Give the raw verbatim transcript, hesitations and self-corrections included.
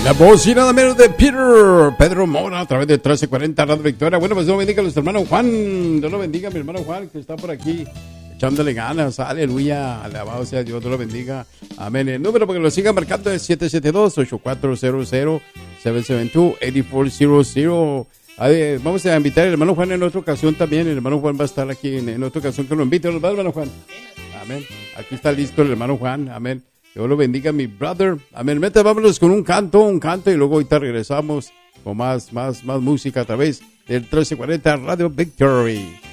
La voz y nada menos de Peter, Pedro Mora, a través de trece cuarenta Radio Victoria. Bueno, pues Dios bendiga a nuestro hermano Juan. Dios lo bendiga a mi hermano Juan, que está por aquí echándole ganas. Aleluya, alabado sea Dios, Dios lo bendiga. Amén. El número para que lo siga marcando es siete siete dos, ocho cuatro cero cero, siete siete dos, ocho cuatro cero cero. Ver, vamos a invitar al hermano Juan en otra ocasión también. El hermano Juan va a estar aquí en, en otra ocasión que lo invite. ¿Nos va, hermano Juan? Amén. Aquí está listo el hermano Juan. Amén. Dios lo bendiga, mi brother. Amén. Mete, vámonos con un canto, un canto, y luego ahorita regresamos con más, más, más música a través del trece cuarenta Radio Victory.